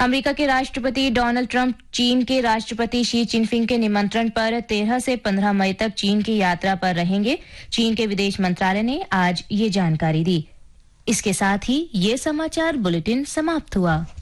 America के राष्ट्रपति Donald Trump चीन के राष्ट्रपति शी जिनपिंग के निमंत्रण पर 13 से 15 मई तक चीन की यात्रा पर रहेंगे। चीन के विदेश मंत्रालय ने आज ये जानकारी दी। इसके साथ ही ये समाचार बुलेटिन समाप्त हुआ।